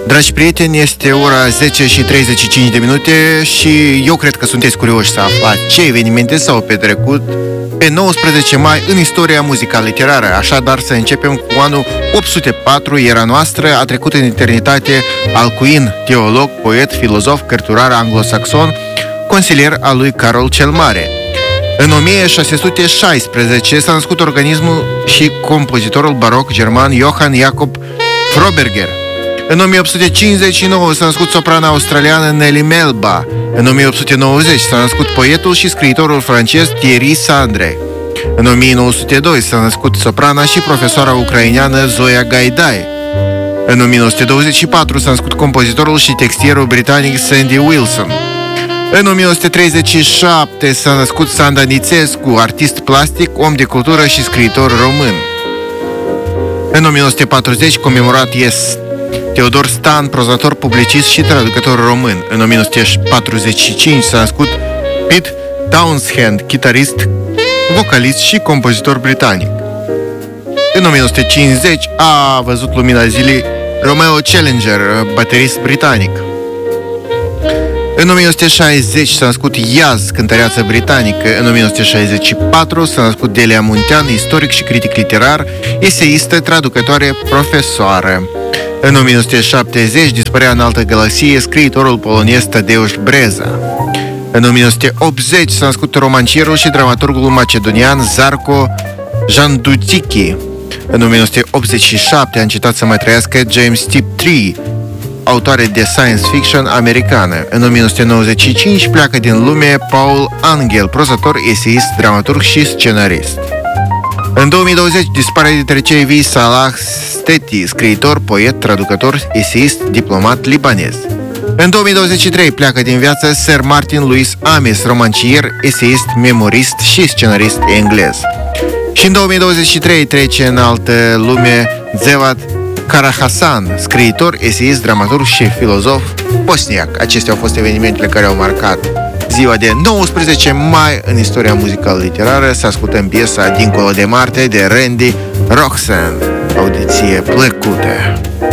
Dragi prieteni, este ora 10 și 35 de minute și eu cred că sunteți curioși să aflați ce evenimente s-au petrecut pe 19 mai în istoria muzicală-literară. Așadar, să începem cu anul 804, era noastră, a trecut în eternitate Alcuin, teolog, poet, filozof, cărturar anglosaxon, consilier al lui Carol cel Mare. În 1616 s-a născut organismul și compozitorul baroc german Johann Jacob Froberger. În 1859 s-a născut soprana australiană Nelly Melba. În 1890 s-a născut poetul și scriitorul francez Thierry Sandre. În 1902 s-a născut soprana și profesoara ucraineană Zoya Gaidai. În 1924 s-a născut compozitorul și textierul britanic Sandy Wilson. În 1937 s-a născut Sanda Nițescu, artist plastic, om de cultură și scriitor român. În 1940 comemorat este Teodor Stan, prozator, publicist și traducător român. În 1945 s-a născut Pete Townshend, chitarist, vocalist și compozitor britanic. În 1950 a văzut lumina zilei Romeo Challenger, baterist britanic. În 1960 s-a născut Yaz, cântăreață britanică. În 1964 s-a născut Delia Muntean, istoric și critic literar, eseistă, traducătoare, profesoară. În 1970 dispărea în altă galaxie scriitorul polonez Tadeusz Breza. În 1980 s-a născut romancierul și dramaturgul macedonian Zarko Janduțiki. În 1987 a încetat să mai trăiască James Tiptree, autoare de science fiction americană. În 1995 pleacă din lume Paul Angel, prozator, eseist, dramaturg și scenarist. În 2020 dispare dintre cei vii Salah Steti, scriitor, poet, traducător, eseist, diplomat libanez. În 2023 pleacă din viață Sir Martin Louis Amis, romancier, eseist, memorist și scenarist englez. Și în 2023 trece în altă lume Zevat Karahasan, scriitor, eseist, dramaturg și filozof bosniac. Acestea au fost evenimentele care au marcat ziua de 19 mai în istoria muzicală-literară. Să ascultăm piesa Dincolo de Marte de Randy Roxanne. Audiție plăcută!